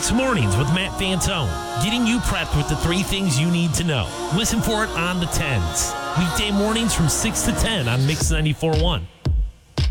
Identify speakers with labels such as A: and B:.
A: Mix Mornings with Matt Fantone, getting you prepped with the 3 things you need to know. Listen for it on the 10s. Weekday mornings from 6 to 10 on Mix 94.1.